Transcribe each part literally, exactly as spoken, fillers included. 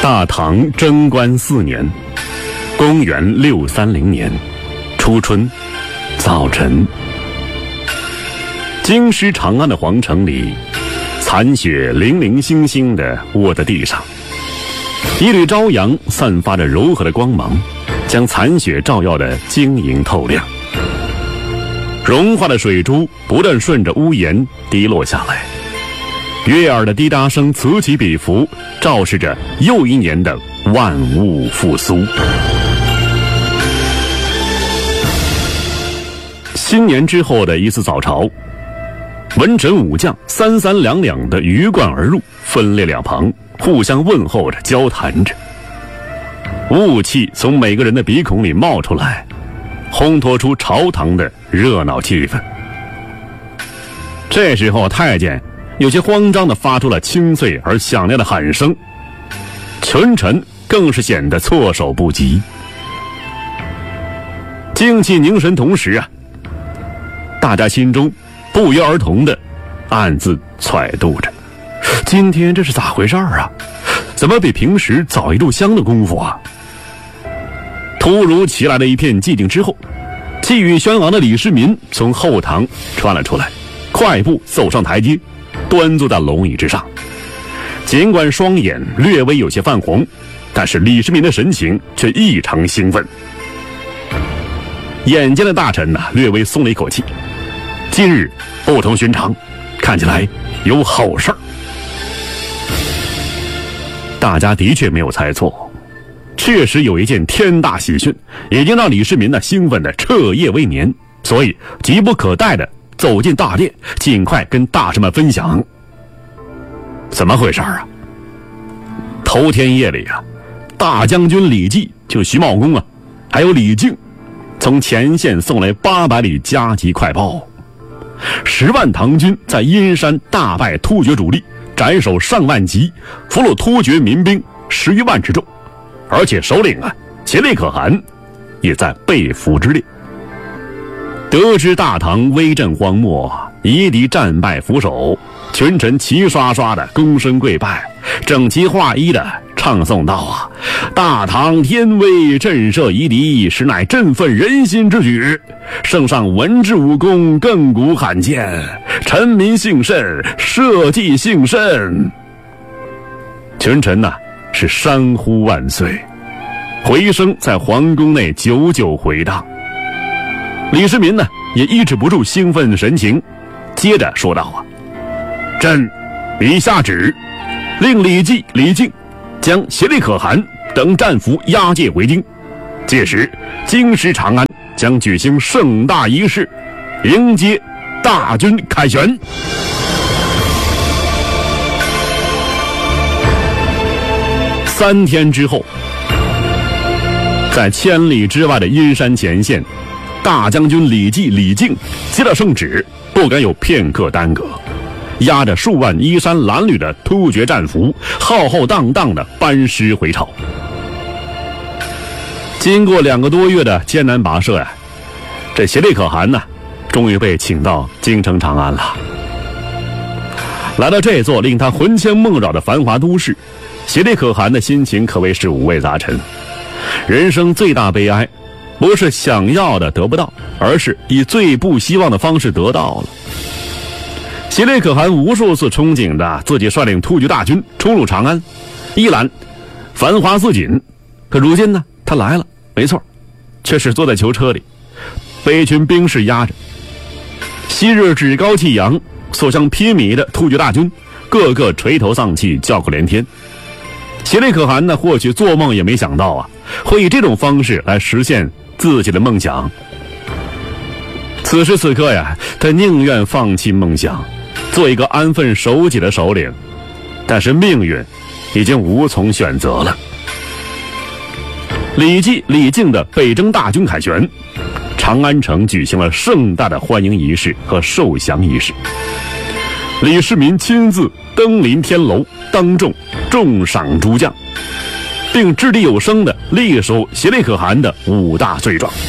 大唐贞观四年，公元六三零年初春早晨，京师长安的皇城里，残雪零零星星地卧在地上，一缕朝阳散发着柔和的光芒，将残雪照耀得晶莹透亮。融化的水珠不断顺着屋檐滴落下来，悦耳的滴答声此起彼伏，昭示着又一年的万物复苏。新年之后的一次早朝，文臣武将三三两两的鱼贯而入，分列两旁，互相问候着，交谈着。雾气从每个人的鼻孔里冒出来，烘托出朝堂的热闹气氛。这时候太监有些慌张地发出了清脆而响亮的喊声，群臣更是显得措手不及。静气凝神同时啊，大家心中不约而同地暗自揣度着，今天这是咋回事啊？怎么比平时早一炷香的功夫啊？突如其来的一片寂静之后，气宇轩昂的李世民从后堂穿了出来，快步走上台阶，端坐在龙椅之上。尽管双眼略微有些泛红，但是李世民的神情却异常兴奋。眼尖的大臣呢、啊，略微松了一口气，今日不同寻常，看起来有好事儿。大家的确没有猜错，确实有一件天大喜讯，已经让李世民呢兴奋的彻夜未眠，所以急不可待的走进大殿，尽快跟大臣们分享。怎么回事啊？头天夜里啊，大将军李绩就徐茂公啊，还有李靖，从前线送来八百里加急快报，十万唐军在阴山大败突厥主力，斩首上万级，俘虏突厥民兵十余万之众，而且首领啊颉利可汗也在被俘之列。得知大唐威震荒漠，夷狄战败俘首，群臣齐刷刷的躬身跪拜，整齐划一的唱诵道啊：大唐天威，震慑夷狄，实乃振奋人心之举。圣上文治武功，亘古罕见，臣民幸甚，社稷幸甚。群臣呐、啊、是山呼万岁，回声在皇宫内久久回荡。李世民呢也抑制不住兴奋神情，接着说道啊：朕已下旨，令李绩、李靖将颉利可汗等战俘押解回京，届时京师长安将举行盛大仪式，迎接大军凯旋。三天之后，在千里之外的阴山前线，大将军李绩、李靖接了圣旨，不敢有片刻耽搁，押着数万衣衫褴褛的突厥战俘，浩浩荡荡的班师回朝。经过两个多月的艰难跋涉呀、啊，这颉利可汗呢，终于被请到京城长安了。来到这座令他魂牵梦绕的繁华都市，颉利可汗的心情可谓是五味杂陈。人生最大悲哀，不是想要的得不到，而是以最不希望的方式得到了。颉利可汗无数次憧憬着自己率领突厥大军冲入长安，一览繁华似锦，可如今呢，他来了，没错，却是坐在囚车里，被一群兵士压着。昔日趾高气扬、所向披靡的突厥大军，个个垂头丧气，叫苦连天。颉利可汗呢，或许做梦也没想到啊，会以这种方式来实现自己的梦想。此时此刻呀，他宁愿放弃梦想，做一个安分守己的首领，但是命运已经无从选择了。李绩、李靖的北征大军凯旋，长安城举行了盛大的欢迎仪式和受降仪式。李世民亲自登临天楼，当众重赏诸将，并掷地有声地列数颉利可汗的五大罪状。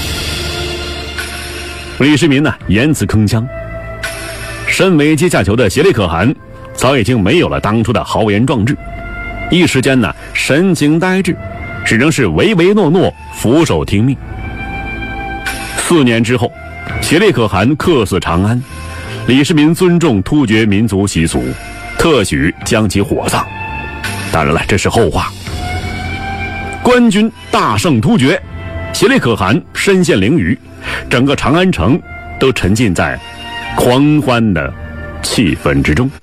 李世民呢言辞铿锵，身为阶下囚的颉利可汗早已经没有了当初的豪言壮志， 一时间呢神情呆滞，只能是唯唯诺诺，俯首听命。四年之后，协力可汗客死长安，李世民尊重突厥民族习俗，特许将其火葬。当然了，这是后话。官军大胜突厥，协力可汗身陷囹圄，整个长安城都沉浸在狂欢的气氛之中。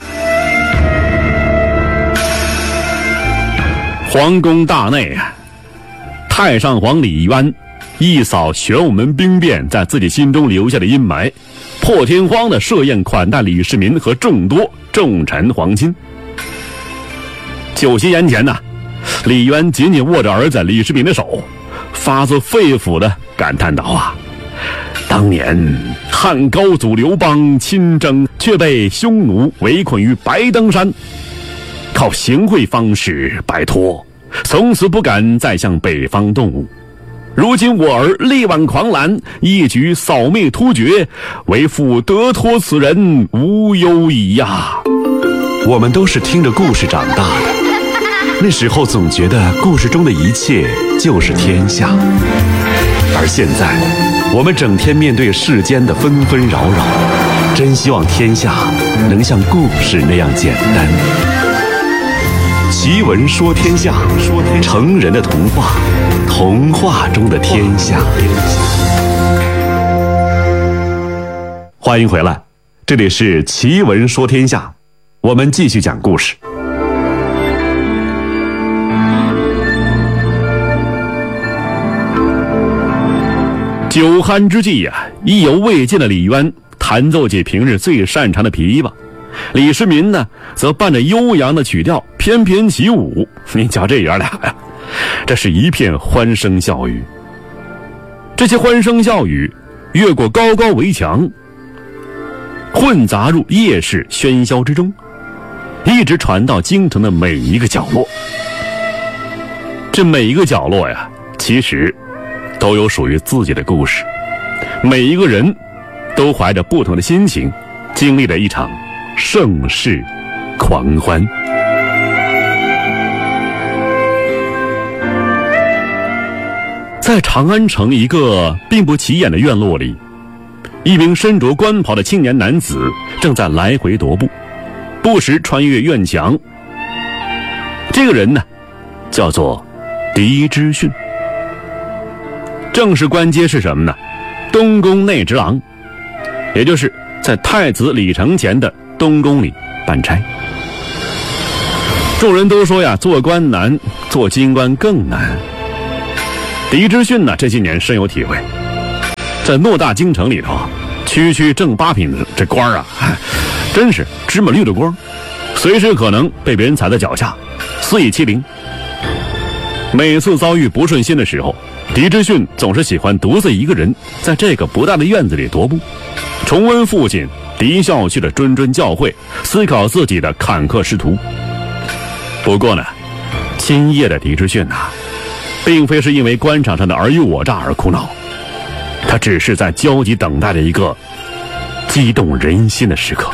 皇宫大内啊，太上皇李渊一扫玄武门兵变在自己心中留下的阴霾，破天荒的设宴款待李世民和众多重臣皇亲。酒席宴前呢，李渊紧紧握着儿子李世民的手，发自肺腑的感叹道啊，当年汉高祖刘邦亲征，却被匈奴围困于白登山，靠行贿方式摆脱，从此不敢再向北方动武。如今我儿力挽狂澜，一举扫灭突厥，为父得脱此人，无忧矣呀。 我们都是听着故事长大的，那时候总觉得故事中的一切就是天下，而现在我们整天面对世间的纷纷扰扰，真希望天下能像故事那样简单。奇闻说天下，成人的童话，童话中的天下。欢迎回来，这里是奇闻说天下，我们继续讲故事。 酒酣之际呀、啊，意犹未尽的李渊弹奏起平日最擅长的琵琶，李世民呢则伴着悠扬的曲调翩翩起舞。你瞧这爷俩呀，这是一片欢声笑语。这些欢声笑语越过高高围墙，混杂入夜市喧嚣之中，一直传到京城的每一个角落。这每一个角落呀，其实都有属于自己的故事，每一个人都怀着不同的心情，经历了一场盛世狂欢。在长安城一个并不起眼的院落里，一名身着官袍的青年男子正在来回踱步，不时穿越院墙。这个人呢，叫做狄之训。正式官阶是什么呢？东宫内直郎，也就是在太子李承前的东宫里办差。众人都说呀，做官难，做京官更难。狄之训呢，这些年深有体会，在偌大京城里头，区区正八品的这官啊，真是芝麻绿的光，随时可能被别人踩在脚下，肆意欺凌。每次遭遇不顺心的时候，狄之训总是喜欢独自一个人在这个不大的院子里踱步，重温父亲狄孝胥的谆谆教诲，思考自己的坎坷仕途。不过呢，今夜的狄之训啊，并非是因为官场上的尔虞我诈而苦恼，他只是在焦急等待着一个激动人心的时刻。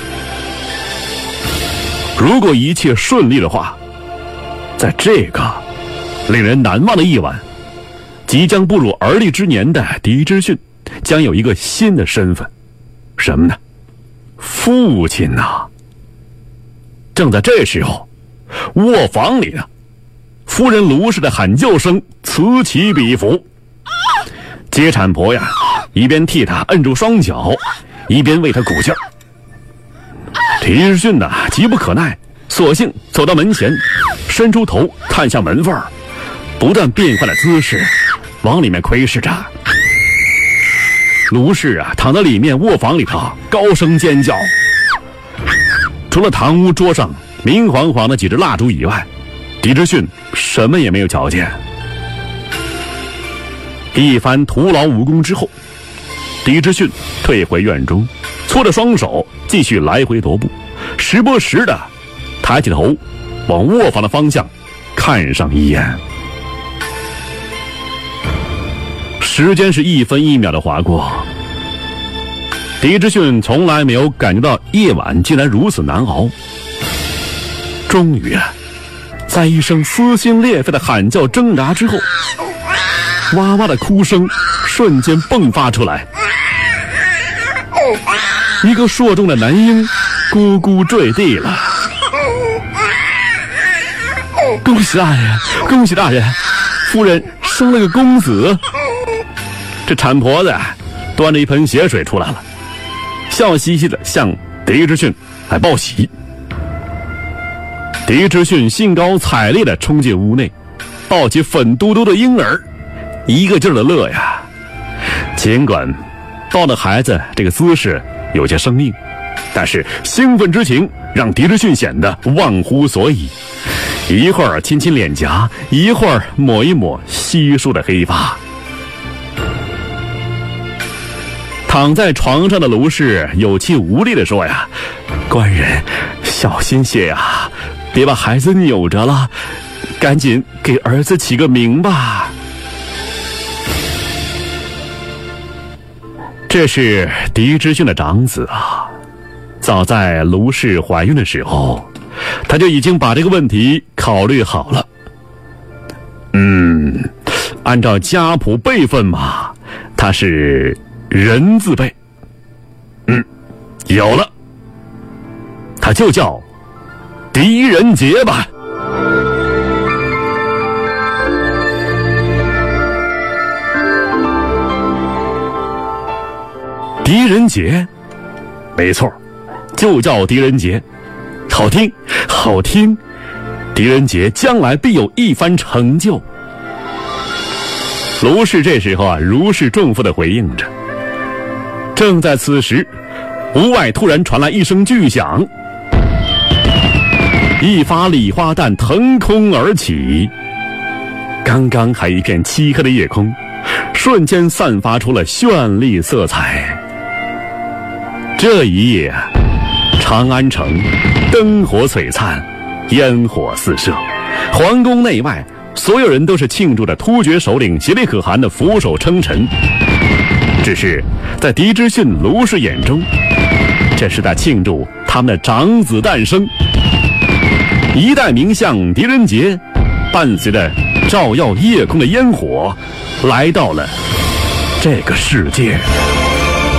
如果一切顺利的话，在这个令人难忘的一晚，即将步入而立之年的狄之训将有一个新的身份，什么呢？父亲啊！正在这时候，卧房里呢，夫人卢氏的喊救声此起彼伏。接产婆呀，一边替他摁住双脚，一边为他鼓劲。狄之训呢，急不可耐，索性走到门前，伸出头探向门缝，不断变换的姿势往里面窥视着。卢氏啊，躺在里面卧房里头高声尖叫。除了堂屋桌上明晃晃的几支蜡烛以外，狄之训什么也没有瞧见。一番徒劳无功之后，狄之训退回院中，搓着双手继续来回踱步，时不时的抬起头往卧房的方向看上一眼。时间是一分一秒的划过，狄之训从来没有感觉到夜晚竟然如此难熬。终于在一声撕心裂肺的喊叫挣扎之后，哇哇的哭声瞬间迸发出来，一个硕重的男婴咕咕坠地了。恭喜大人，恭喜大人，夫人生了个公子。这产婆子端着一盆血水出来了，笑嘻嘻的向狄之逊来报喜。狄之逊兴高采烈地冲进屋内，抱起粉嘟嘟的婴儿，一个劲儿的乐呀。尽管抱着孩子这个姿势有些生硬，但是兴奋之情让狄之逊显得忘乎所以，一会儿亲亲脸颊，一会儿抹一抹稀疏的黑发。躺在床上的卢氏有气无力地说呀：“官人，小心些呀，别把孩子扭着了，赶紧给儿子起个名吧。”这是狄之逊的长子啊，早在卢氏怀孕的时候，他就已经把这个问题考虑好了。嗯，按照家谱辈分嘛，他是人字辈。嗯，有了，他就叫狄仁杰吧。狄仁杰，没错，就叫狄仁杰，好听，好听。狄仁杰将来必有一番成就。卢氏这时候啊，如释重负地回应着。正在此时，屋外突然传来一声巨响，一发礼花弹腾空而起，刚刚还一片漆黑的夜空，瞬间散发出了绚丽色彩。这一夜啊，长安城灯火璀璨，烟火四射，皇宫内外所有人都是庆祝着突厥首领颉利可汗的俯首称臣。只是在狄之逊、卢氏眼中，这是在庆祝他们的长子诞生。一代名相狄仁杰伴随着照耀夜空的烟火来到了这个世界。